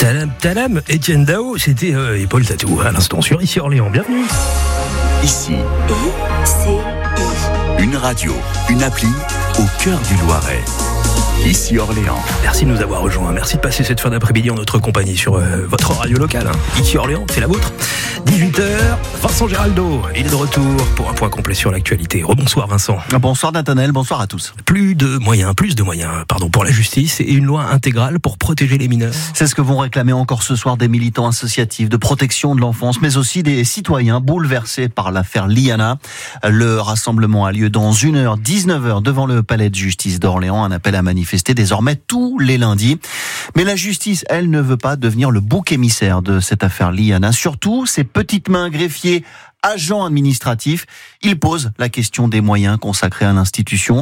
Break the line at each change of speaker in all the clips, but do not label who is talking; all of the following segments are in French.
Talam, Etienne Dao, c'était et Paul Tatou à l'instant sur Ici Orléans. Bienvenue.
Ici, une radio, une appli au cœur du Loiret. Ici Orléans.
Merci de nous avoir rejoints. Merci de passer cette fin d'après-midi en notre compagnie sur votre radio locale. Ici Orléans, c'est la vôtre. 18h, Vincent Géraldo, il est de retour pour un point complet sur l'actualité. Rebonsoir Vincent.
Bonsoir Nathanaël, bonsoir à tous.
Plus de moyens pour la justice et une loi intégrale pour protéger les mineurs.
C'est ce que vont réclamer encore ce soir des militants associatifs de protection de l'enfance, mais aussi des citoyens bouleversés par l'affaire Liana. Le rassemblement a lieu dans 1h, 19h devant le palais de justice d'Orléans. Un appel à manifester désormais tous les lundis. Mais la justice, elle, ne veut pas devenir le bouc émissaire de cette affaire Liana. Surtout, ses petites mains greffiers, agents administratifs, il pose la question des moyens consacrés à l'institution.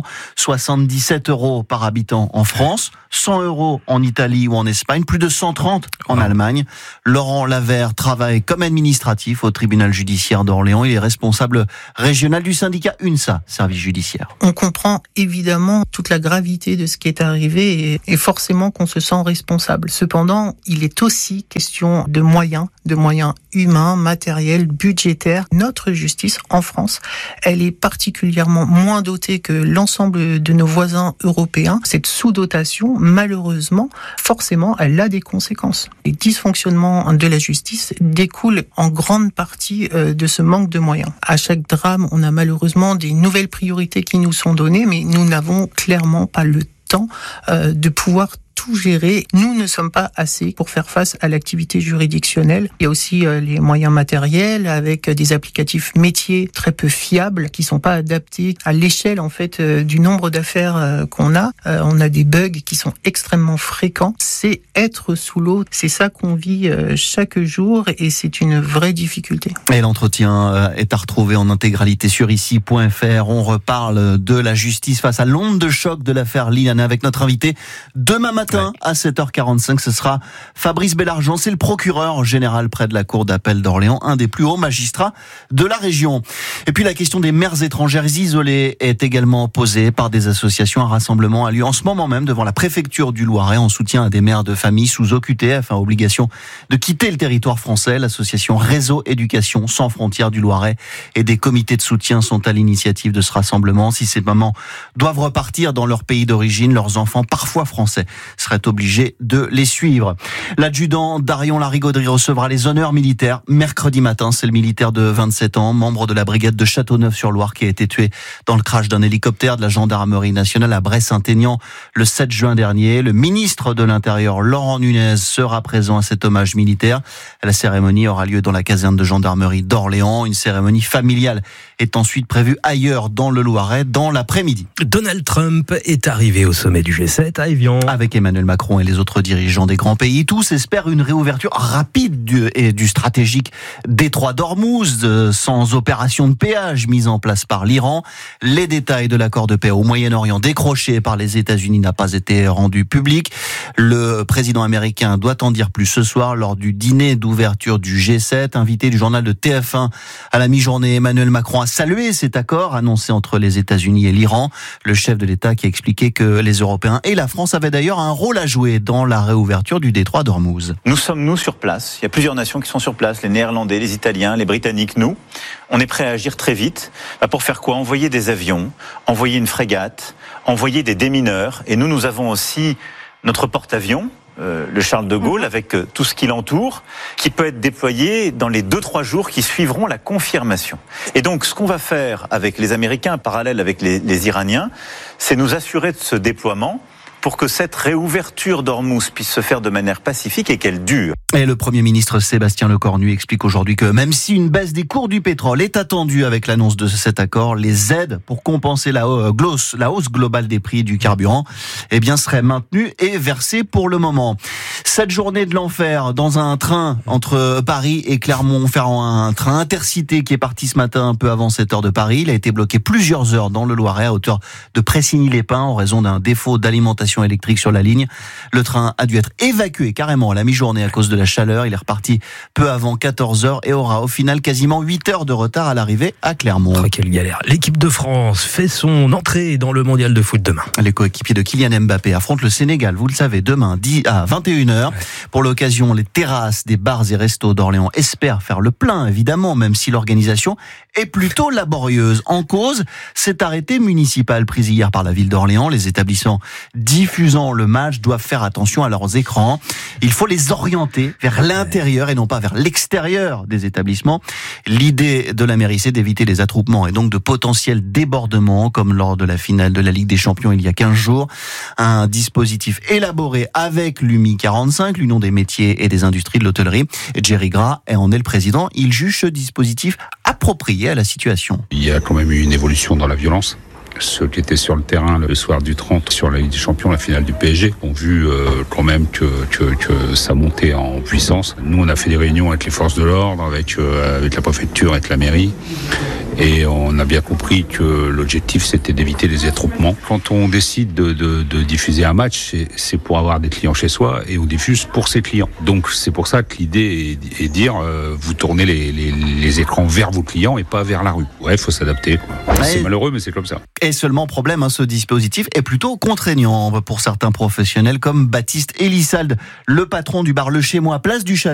77 € par habitant en France, 100 € en Italie ou en Espagne, plus de 130 en Allemagne. Laurent Lavert travaille comme administratif au tribunal judiciaire d'Orléans. Il est responsable régional du syndicat UNSA, service judiciaire.
On comprend évidemment toute la gravité de ce qui est arrivé et forcément qu'on se sent responsable. Cependant, il est aussi question de moyens humains, matériels, budgétaires. Notre justice en France, elle est particulièrement moins dotée que l'ensemble de nos voisins européens. Cette sous-dotation, malheureusement, forcément, elle a des conséquences. Les dysfonctionnements de la justice découlent en grande partie de ce manque de moyens. À chaque drame, on a malheureusement des nouvelles priorités qui nous sont données, mais nous n'avons clairement pas le temps de pouvoir tout gérer. Nous ne sommes pas assez pour faire face à l'activité juridictionnelle. Il y a aussi les moyens matériels avec des applicatifs métiers très peu fiables qui sont pas adaptés à l'échelle en fait du nombre d'affaires qu'on a. On a des bugs qui sont extrêmement fréquents. C'est être sous l'eau. C'est ça qu'on vit chaque jour et c'est une vraie difficulté.
Et l'entretien est à retrouver en intégralité sur ici.fr. On reparle de la justice face à l'onde de choc de l'affaire Liana avec notre invité demain matin à 7h45, ce sera Fabrice Bellargent, c'est le procureur général près de la cour d'appel d'Orléans, un des plus hauts magistrats de la région. Et puis la question des mères étrangères isolées est également posée par des associations. Un rassemblement a lieu en ce moment même devant la préfecture du Loiret en soutien à des mères de famille sous OQTF, obligation de quitter le territoire français. L'association Réseau Éducation Sans Frontières du Loiret et des comités de soutien sont à l'initiative de ce rassemblement. Si ces mamans doivent repartir dans leur pays d'origine, leurs enfants, parfois français, seraient obligés de les suivre. L'adjudant Darion Larigauderie recevra les honneurs militaires mercredi matin. C'est le militaire de 27 ans, membre de la brigade de Châteauneuf-sur-Loire, qui a été tué dans le crash d'un hélicoptère de la gendarmerie nationale à Brest-Saint-Aignan le 7 juin dernier. Le ministre de l'Intérieur, Laurent Nunez, sera présent à cet hommage militaire. La cérémonie aura lieu dans la caserne de gendarmerie d'Orléans. Une cérémonie familiale est ensuite prévue ailleurs dans le Loiret dans l'après-midi.
Donald Trump est arrivé au sommet du G7 à Évian.
Avec Emmanuel Macron et les autres dirigeants des grands pays, tous espèrent une réouverture rapide du stratégique détroit d'Ormuz, sans opération de péage mise en place par l'Iran. Les détails de l'accord de paix au Moyen-Orient décroché par les États-Unis n'a pas été rendu public. Le président américain doit en dire plus ce soir lors du dîner d'ouverture du G7. Invité du journal de TF1 à la mi-journée, Emmanuel Macron a salué cet accord annoncé entre les États-Unis et l'Iran. Le chef de l'État qui a expliqué que les Européens et la France avaient d'ailleurs un rôle à jouer dans la réouverture du détroit d'Ormuz.
Nous sommes sur place. Il y a plusieurs nations qui sont sur place, les Néerlandais, les Italiens, les Britanniques, nous. On est prêts à agir très vite. Pour faire quoi ? Envoyer des avions, envoyer une frégate, envoyer des démineurs. Et nous avons aussi notre porte-avions, le Charles de Gaulle, avec tout ce qui l'entoure, qui peut être déployé dans les 2-3 jours qui suivront la confirmation. Et donc, ce qu'on va faire avec les Américains, en parallèle avec les Iraniens, c'est nous assurer de ce déploiement pour que cette réouverture d'Ormuz puisse se faire de manière pacifique et qu'elle dure.
Et le Premier ministre Sébastien Lecornu explique aujourd'hui que même si une baisse des cours du pétrole est attendue avec l'annonce de cet accord, les aides pour compenser la hausse globale des prix du carburant seraient maintenues et versées pour le moment. Cette journée de l'enfer dans un train entre Paris et Clermont-Ferrand, un train intercité qui est parti ce matin un peu avant 7h de Paris. Il a été bloqué plusieurs heures dans le Loiret à hauteur de Pressigny-les-Pins en raison d'un défaut d'alimentation électrique sur la ligne. Le train a dû être évacué carrément à la mi-journée à cause de la chaleur. Il est reparti peu avant 14h et aura au final quasiment 8 heures de retard à l'arrivée à Clermont.
Oh, quelle galère. L'équipe de France fait son entrée dans le mondial de foot demain.
Les coéquipiers de Kylian Mbappé affrontent le Sénégal, vous le savez, demain à 21h. d'honneur. Pour l'occasion, les terrasses des bars et restos d'Orléans espèrent faire le plein, évidemment, même si l'organisation est plutôt laborieuse. En cause, cet arrêté municipal pris hier par la ville d'Orléans. Les établissements diffusant le match doivent faire attention à leurs écrans. Il faut les orienter vers l'intérieur et non pas vers l'extérieur des établissements. L'idée de la mairie, c'est d'éviter les attroupements et donc de potentiels débordements, comme lors de la finale de la Ligue des Champions il y a 15 jours. Un dispositif élaboré avec l'UMI 45, l'Union des métiers et des industries de l'hôtellerie. Jerry Gras en est le président. Il juge ce dispositif approprié à la situation.
Il y a quand même eu une évolution dans la violence. Ceux qui étaient sur le terrain le soir du 30 sur la Ligue des Champions, la finale du PSG, ont vu quand même que ça montait en puissance. Nous, on a fait des réunions avec les forces de l'ordre, avec la préfecture, avec la mairie. Et on a bien compris que l'objectif, c'était d'éviter les attroupements. Quand on décide de diffuser un match, c'est pour avoir des clients chez soi et on diffuse pour ses clients. Donc c'est pour ça que l'idée est de dire, vous tournez les écrans vers vos clients et pas vers la rue. Ouais, il faut s'adapter. C'est malheureux, mais c'est comme ça.
Et seulement problème, ce dispositif est plutôt contraignant pour certains professionnels comme Baptiste Elissalde, le patron du bar Le Chez Moi, place du Château.